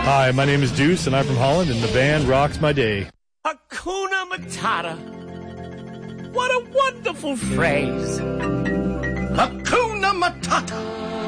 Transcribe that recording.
Hi, my name is Deuce, and I'm from Holland, and the band rocks my day. Hakuna Matata. What a wonderful phrase. Hakuna Matata.